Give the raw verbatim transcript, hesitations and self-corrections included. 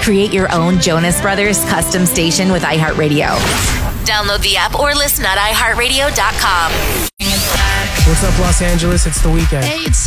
Create your own Jonas Brothers custom station with iHeartRadio. Download the app or listen at i heart radio dot com. What's up, Los Angeles? It's The Weeknd. Hey, it's